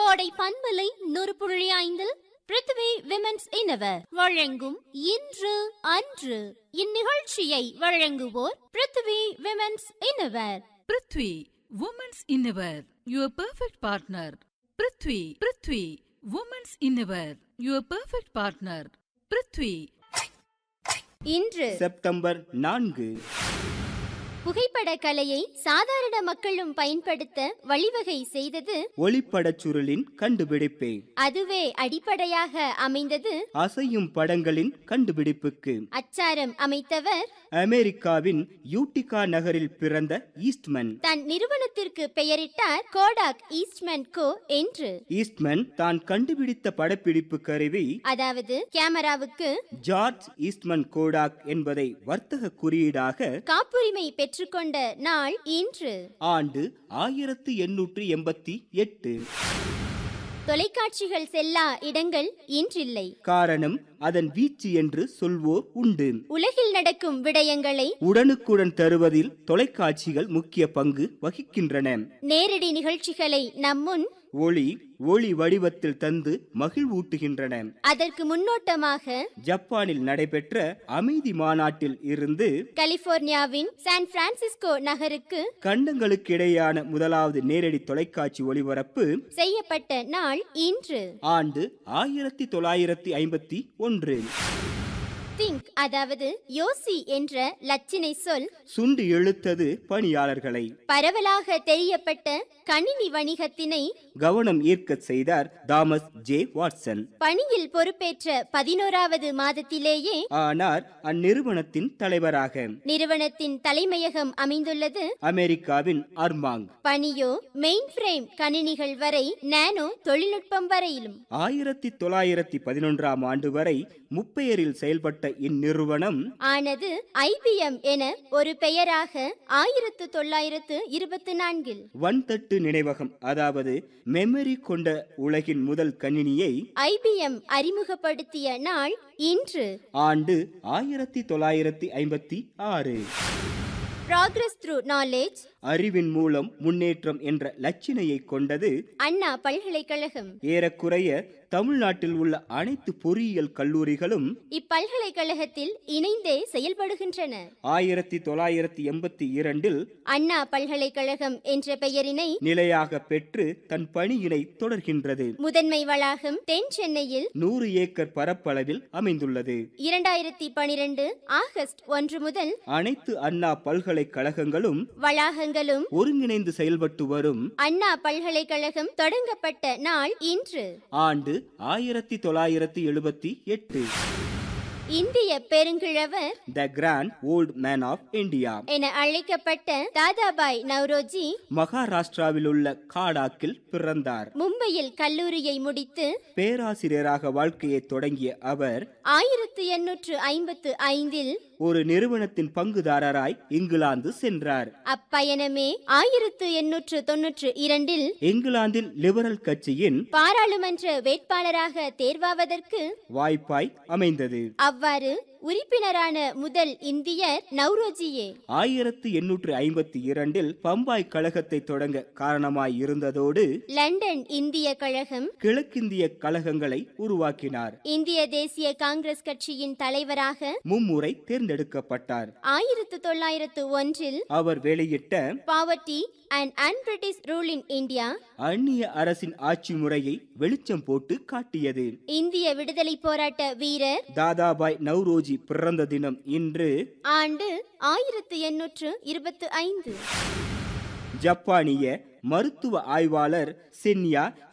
கோடை பண்பலை 100.5 பிருத்வி விமென்ஸ் இன்னவர் வழங்கும் இன்று அன்று. இந்நிகழ்ச்சியை வழங்குவோர் Prithvi women's இன்னவர். Prithvi women's இன்னவர், your perfect partner. Prithvi women's இன்னவர், your perfect partner. Prithvi. இன்று செப்டம்பர் 4. புகைப்பட கலையை சாதாரண மக்களும் பயன்படுத்த வழிவகை செய்தது ஒளிப்படச் சுருளின் கண்டுபிடிப்பே. அதுவே அடிப்படையாக அமைந்தது அசையும் படங்களின் கண்டுபிடிப்புக்கு. அச்சாரம் அமைத்தவர் அமெரிக்காவின் யூட்டிகா நகரில் பிறந்த ஈஸ்ட்மன். தன் நிறுவனத்திற்கு பெயரிட்டார் கோடாக் ஈஸ்ட்மன் கோ என்று. ஈஸ்ட்மன் தான் கண்டுபிடித்த படப்பிடிப்பு கருவி, அதாவது கேமராவுக்கு ஜார்ஜ் ஈஸ்ட்மன் கோடாக் என்பதை வர்த்தக குறியீடாக காப்புரிமை பெற்றுக்கொண்ட நாள் இன்று. ஆண்டு 1888. தொலைக்காட்சிகள் செல்லா இடங்கள் இன்றில்லை. காரணம் அதன் வீச்சு என்று சொல்வோர் உண்டு. உலகில் நடக்கும் விடயங்களை உடனுக்குடன் தருவதில் தொலைக்காட்சிகள் முக்கிய பங்கு வகிக்கின்றன. நேரடி நிகழ்ச்சிகளை நம்முன் ஒளி வடிவத்தில் தந்து மகிழ்வூட்டுகின்றன. அதற்கு முன்னோட்டமாக ஜப்பானில் நடைபெற்ற அமைதி மாநாட்டில் இருந்து கலிபோர்னியாவின் சான் பிரான்சிஸ்கோ நகருக்கு கண்டங்களுக்கு இடையான முதலாவது நேரடி தொலைக்காட்சி ஒளிபரப்பு செய்யப்பட்ட நாள் இன்று. ஆண்டு 1951. திங்க், அதாவது யோசி என்ற லட்சினை சொல் சுண்டி இழுத்தது பணியாளர்களை. பரவலாக தெரியப்பட்ட கணினி வணிகத்தினை கவனம் ஈர்க்க செய்தார் தாமஸ் ஜே வாட்சன். பணியில் பொறுப்பேற்ற 11வது மாதத்திலேயே ஆனார் அந்நிறுவனத்தின் தலைவராக. நிறுவனத்தின் தலைமையகம் அமைந்துள்ளது அமெரிக்காவின் அர்மாங். பணியோ மெயின் ஃப்ரேம் கணினிகள் வரை நானோ தொழில்நுட்பம் வரையிலும். 1911 ஆண்டு வரை முப்பெயரில் செயல்பட்ட இந்நிறுவனம் ஆனது IBM என ஒரு பெயராக 1924 வன்தட்டு நினைவகம், அதாவது மெமரி கொண்ட உலகின் முதல் கணினியை IBM அறிமுகப்படுத்திய நாள் இன்று. ஆண்டு 1956. Progress through knowledge, அறிவின் மூலம் முன்னேற்றம் என்ற லட்சினையை கொண்டது அண்ணா பல்கலைக்கழகம். ஏறக்குறைய தமிழ்நாட்டில் உள்ள அனைத்து பொறியியல் கல்லூரிகளும் இப்பல்கலைக்கழகத்தில் இணைந்தே செயல்படுகின்றன. 1982 அண்ணா பல்கலைக்கழகம் என்ற பெயரினை நிலையாக பெற்று தன் பணியினை தொடர்கின்றது. முதன்மை வளாகம் தென் சென்னையில் 100 ஏக்கர் பரப்பளவில் அமைந்துள்ளது. 2012 ஆகஸ்ட் 1 முதல் அனைத்து அண்ணா பல்கலைக்கழகங்களும் வளாகங்களும் ஒருங்கிணைந்து செயல்பட்டு வரும் அண்ணா பல்கலைக்கழகம் தொடங்கப்பட்ட நாள் இன்று. ஆண்டு 1978. இந்திய பெருங்கிழவர் த grand old man of India என அழைக்கப்பட்ட தாதாபாய் நவ்ரோஜி மகாராஷ்டிராவில் உள்ள காடாக்கில் பிறந்தார். மும்பையில் கல்லூரியை முடித்து பேராசிரியராக வாழ்க்கையை தொடங்கிய அவர் 1855 ஒரு நிறுவனத்தின் பங்குதாரராய் இங்கிலாந்து சென்றார். அப்பயணமே 1892 இங்கிலாந்தில் லிபரல் கட்சியின் பாராளுமன்ற வேட்பாளராக தேர்வாவதற்கு வாய்ப்பாய் அமைந்தது. அவ்வாறு உறுப்பினரான முதல் இந்தியர் நவ்ரோஜியே. 1852 பம்பாய் கழகத்தை தொடங்க காரணமாய் இருந்ததோடு லண்டன் இந்திய கழகம், கிழக்கிந்திய கழகங்களை உருவாக்கினார். இந்திய தேசிய காங்கிரஸ் கட்சியின் தலைவராக மும்முறை தேர்ந்தெடுக்கப்பட்டார். 1901 அவர் வெளியிட்ட poverty and அன்பிரிட்டிஷ் rule in India அந்நிய அரசின் ஆட்சி முறையை வெளிச்சம் போட்டு காட்டியது. இந்திய விடுதலை போராட்ட வீரர் தாதாபாய் நவ்ரோஜி பிறந்த தினம் இன்று. ஆண்டு 1825. ஜப்பானிய மருத்துவ ஆய்வாளர் சென்யா